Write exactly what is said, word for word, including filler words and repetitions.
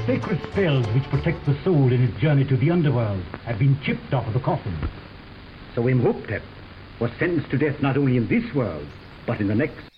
sacred spells which protect the soul in its journey to the underworld have been chipped off of the coffin. So Imhotep was sentenced to death not only in this world, but in the next.